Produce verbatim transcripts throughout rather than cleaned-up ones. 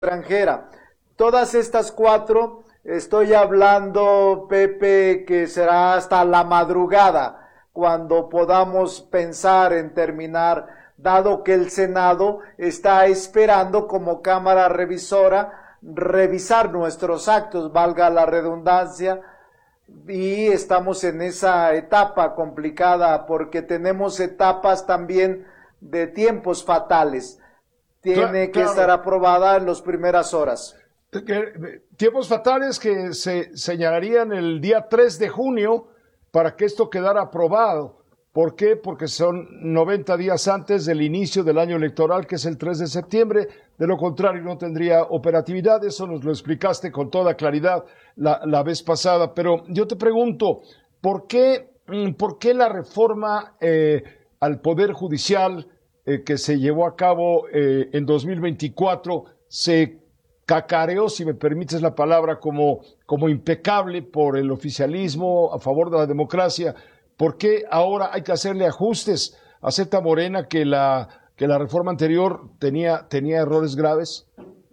extranjera. Todas estas cuatro, estoy hablando, Pepe, que será hasta la madrugada, cuando podamos pensar en terminar, dado que el Senado está esperando como Cámara Revisora revisar nuestros actos, valga la redundancia, y estamos en esa etapa complicada porque tenemos etapas también de tiempos fatales. Tiene claro, que claro. estar aprobada en las primeras horas. Tiempos fatales que se señalarían el día tres de junio para que esto quedara aprobado. ¿Por qué? Porque son noventa días antes del inicio del año electoral, que es el tres de septiembre. De lo contrario, no tendría operatividad. Eso nos lo explicaste con toda claridad la, la vez pasada. Pero yo te pregunto, ¿por qué, por qué la reforma eh, al Poder Judicial eh, que se llevó a cabo eh, en dos mil veinticuatro se cacareó, si me permites la palabra, como, como impecable por el oficialismo a favor de la democracia? ¿Por qué ahora hay que hacerle ajustes? ¿Acepta Morena que la, que la reforma anterior tenía, tenía errores graves?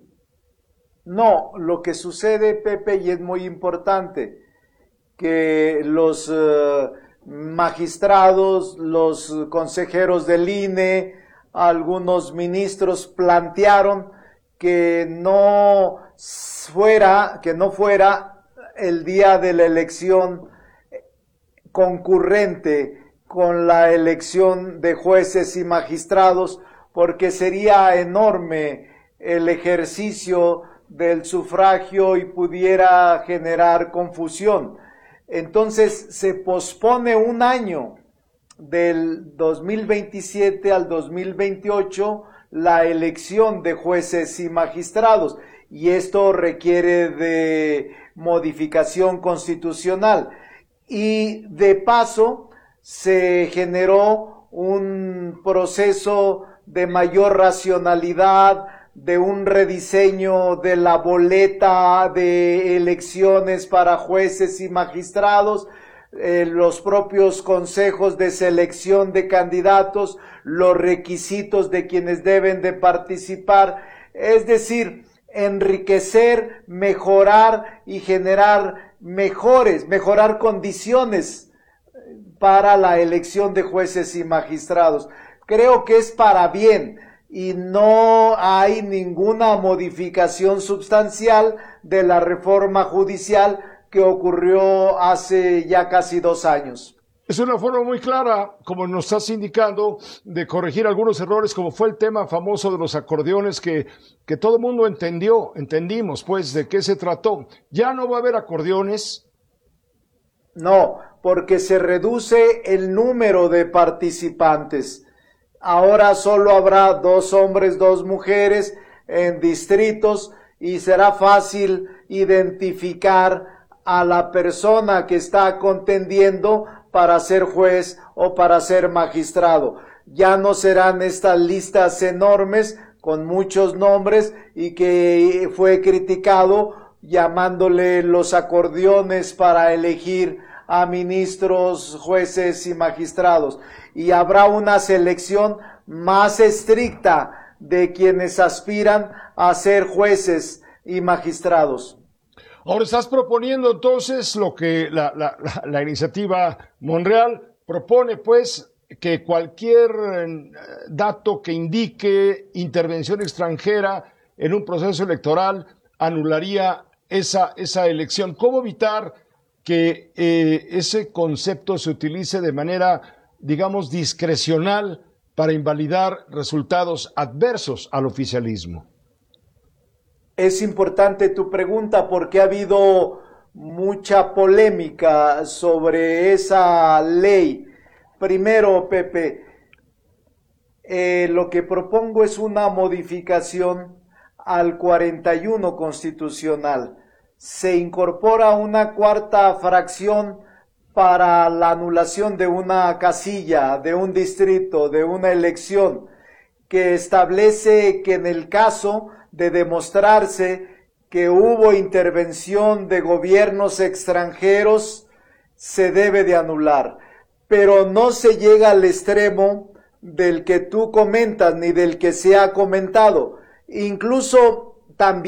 No, lo que sucede, Pepe, y es muy importante, que los uh, magistrados, los consejeros del I N E, algunos ministros plantearon que no fuera, que no fuera el día de la elección concurrente con la elección de jueces y magistrados, porque sería enorme el ejercicio del sufragio y pudiera generar confusión. Entonces se pospone un año, del dos mil veintisiete al dos mil veintiocho, la elección de jueces y magistrados, y esto requiere de modificación constitucional. Y de paso se generó un proceso de mayor racionalidad, de un rediseño de la boleta de elecciones para jueces y magistrados, eh, los propios consejos de selección de candidatos, los requisitos de quienes deben de participar, es decir, enriquecer, mejorar y generar mejores, mejorar condiciones para la elección de jueces y magistrados. Creo que es para bien y no hay ninguna modificación sustancial de la reforma judicial que ocurrió hace ya casi dos años. Es una forma muy clara, como nos estás indicando, de corregir algunos errores, como fue el tema famoso de los acordeones que, que todo el mundo entendió, entendimos pues de qué se trató. ¿Ya no va a haber acordeones? No, porque se reduce el número de participantes. Ahora solo habrá dos hombres, dos mujeres en distritos y será fácil identificar a la persona que está contendiendo para ser juez o para ser magistrado. Ya no serán estas listas enormes con muchos nombres y que fue criticado llamándole los acordeones para elegir a ministros, jueces y magistrados. Y habrá una selección más estricta de quienes aspiran a ser jueces y magistrados. Ahora estás proponiendo entonces lo que la, la, la, la iniciativa Monreal propone, pues, que cualquier dato que indique intervención extranjera en un proceso electoral anularía esa, esa elección. ¿Cómo evitar que eh, ese concepto se utilice de manera, digamos, discrecional para invalidar resultados adversos al oficialismo? Es importante tu pregunta porque ha habido mucha polémica sobre esa ley. Primero, Pepe, eh, lo que propongo es una modificación al cuarenta y uno constitucional. Se incorpora una cuarta fracción para la anulación de una casilla, de un distrito, de una elección, que establece que en el caso de demostrarse que hubo intervención de gobiernos extranjeros, se debe de anular. Pero no se llega al extremo del que tú comentas, ni del que se ha comentado. Incluso también